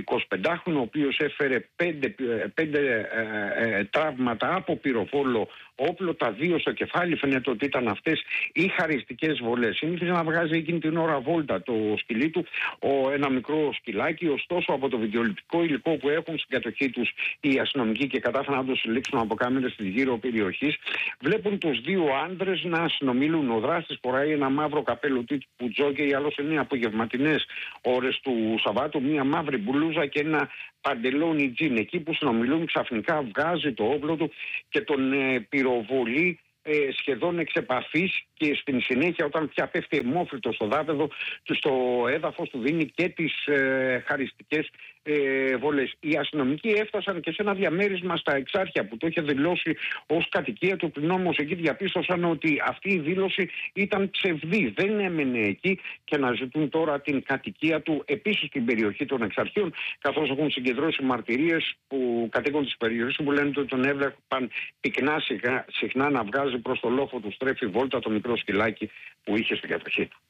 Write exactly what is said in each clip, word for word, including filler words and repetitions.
εικοσιπεντάχρονο, ο οποίος έφερε πέντε, πέντε ε, ε, τραύματα από πυροβόλο όπλο, τα δύο στο κεφάλι. Φαίνεται ότι ήταν αυτές οι χαριστικές βολές. Συνήθιζε να βγάζει εκείνη την ώρα βόλτα το σκυλί του, ο, ένα μικρό σκυλάκι. Ωστόσο, από το βιντεοληπτικό υλικό που έχουν στην κατοχή τους οι αστυνομικοί και κατάφεραν να το συλλήξουν από κάμερες της γύρω περιοχής, βλέπουν τους δύο άντρες να συνομιλούν. Ο δράστης φοράει ένα μαύρο καπέλο τύπου τζόκεϊ, άλλος είναι απογευματινές ώρες του Σαββάτου, μία μαύρη μπλούζα και ένα παντελόνι τζιν. Εκεί που συνομιλούν, ξαφνικά βγάζει το όπλο του και τον ε, πυροβολεί ε, σχεδόν εξ επαφής, και στην συνέχεια, όταν πια πέφτει αιμόφρυτο στο δάπεδο του, στο έδαφος του δίνει και τις ε, χαριστικές ε, βολές. Οι αστυνομικοί έφτασαν και σε ένα διαμέρισμα στα Εξάρχεια που το είχε δηλώσει ως κατοικία του, πριν όμως εκεί διαπίστωσαν ότι αυτή η δήλωση ήταν ψευδή. Δεν έμενε εκεί και αναζητούν τώρα την κατοικία του επίσης στην περιοχή των Εξαρχείων, καθώς έχουν συγκεντρώσει μαρτυρίες που κατοίκων της περιοχής που λένε ότι τον έβλεπαν πυκνά συχνά, συχνά να βγάζει προς το λόφο του στρέφει βόλτα το μικρό σκυλάκι που είχε στην κατοχή του.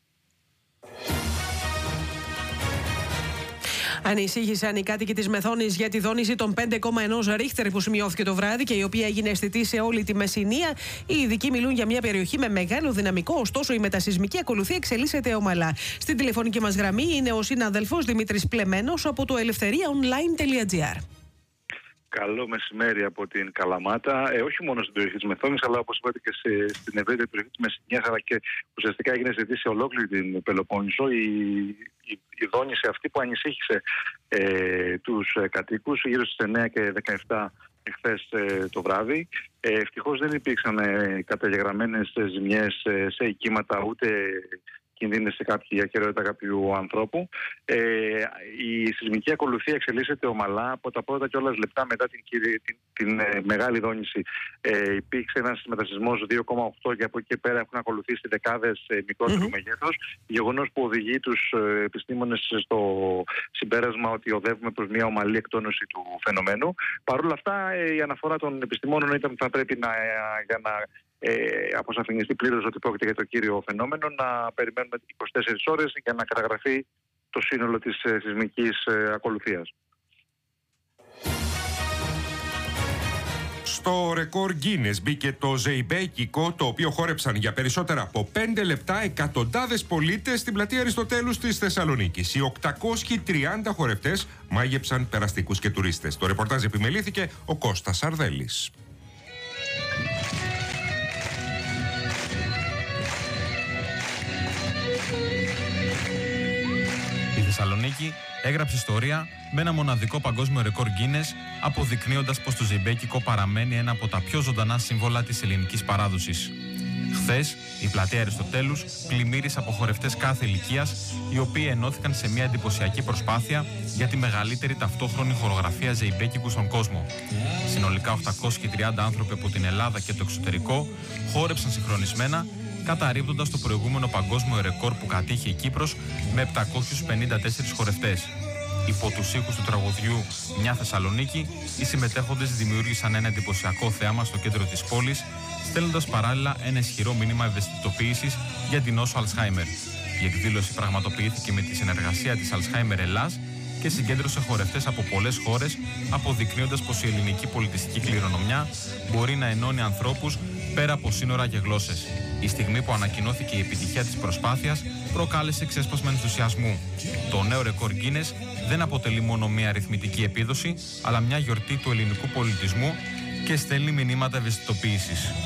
Ανησύχησαν οι κάτοικοι της Μεθόνης για τη δόνηση των πέντε κόμμα ένα Ρίχτερ που σημειώθηκε το βράδυ και η οποία έγινε αισθητή σε όλη τη Μεσσηνία. Οι ειδικοί μιλούν για μια περιοχή με μεγάλο δυναμικό, ωστόσο η μετασυσμική ακολουθία εξελίσσεται ομαλά. Στην τηλεφωνική μας γραμμή είναι ο συνάδελφος Δημήτρης Πλεμένος από το ελευθερία-online τελεία τζι άρ. Καλό μεσημέρι από την Καλαμάτα, ε, όχι μόνο στην περιοχή της Μεθόνης, αλλά όπως είπατε και σε, στην ευρύτερη περιοχή της Μεσσηνίας, αλλά και ουσιαστικά έγινε αισθητή σε ολόκληρη την Πελοπόννησο. Η, η, η δόνηση αυτή που ανησύχησε ε, τους ε, κατοίκους γύρω στις εννέα και δεκαεπτά εχθές ε, το βράδυ. Ε, ευτυχώς δεν υπήρξαν ε, καταγεγραμμένες ε, ζημιές ε, σε οικήματα, ούτε κινδύνες σε κάποια ακεραιότητα κάποιου ανθρώπου. Ε, η σεισμική ακολουθία εξελίσσεται ομαλά. Από τα πρώτα κιόλας λεπτά μετά την, την, την ε, μεγάλη δόνηση ε, υπήρξε ένας μετασεισμός δύο κόμμα οκτώ και από εκεί και πέρα έχουν ακολουθήσει δεκάδες ε, μικρότερου mm-hmm. μεγέθους. Γεγονός που οδηγεί τους ε, επιστήμονες στο συμπέρασμα ότι οδεύουμε προς μια ομαλή εκτόνωση του φαινομένου. Παρ' όλα αυτά, ε, η αναφορά των επιστημόνων ήταν ότι θα πρέπει να, ε, για να Ε, αποσαφινιστεί πλήρως ότι πρόκειται για το κύριο φαινόμενο, να περιμένουμε είκοσι τέσσερις ώρες για να καταγραφεί το σύνολο της ε, σεισμικής ε, ακολουθίας. Στο ρεκόρ Guinness μπήκε το ζεϊμπέκικο, το οποίο χόρεψαν για περισσότερα από πέντε λεπτά εκατοντάδες πολίτες στην πλατεία Αριστοτέλους της Θεσσαλονίκης. Οι οκτακόσιοι τριάντα χορευτές μάγεψαν περαστικούς και τουρίστες. Το ρεπορτάζ επιμελήθηκε ο Κώστας Σαρδέλης. Η Θεσσαλονίκη έγραψε ιστορία με ένα μοναδικό παγκόσμιο ρεκόρ Guinness, αποδεικνύοντας πως το ζεϊμπέκικο παραμένει ένα από τα πιο ζωντανά σύμβολα της ελληνικής παράδοσης. Χθες, η πλατεία Αριστοτέλους πλημμύρισε από χορευτές κάθε ηλικίας, οι οποίοι ενώθηκαν σε μια εντυπωσιακή προσπάθεια για τη μεγαλύτερη ταυτόχρονη χορογραφία ζεϊμπέκικου στον κόσμο. Συνολικά οκτακόσιοι τριάντα άνθρωποι από την Ελλάδα και το εξωτερικό χόρεψαν συγχρονισμένα, καταρρίπτοντας το προηγούμενο παγκόσμιο ρεκόρ που κατήχε η Κύπρος με επτακόσιους πενήντα τέσσερις χορευτές. Υπό τους ήχους του τραγουδιού «Μια Θεσσαλονίκη», οι συμμετέχοντες δημιούργησαν ένα εντυπωσιακό θέαμα στο κέντρο της πόλης, στέλνοντας παράλληλα ένα ισχυρό μήνυμα ευαισθητοποίησης για την νόσο Αλσχάιμερ. Η εκδήλωση πραγματοποιήθηκε με τη συνεργασία της Αλσχάιμερ Ελλάς και συγκέντρωσε χορευτές από πολλές χώρες, αποδεικνύοντας πως η ελληνική πολιτιστική κληρονομιά μπορεί να ενώνει ανθρώπους πέρα από σύνορα και γλώσσες. Η στιγμή που ανακοινώθηκε η επιτυχία της προσπάθειας προκάλεσε ξέσπασμα ενθουσιασμού. Το νέο ρεκόρ Guinness δεν αποτελεί μόνο μια αριθμητική επίδοση, αλλά μια γιορτή του ελληνικού πολιτισμού και στέλνει μηνύματα ευαισθητοποίησης.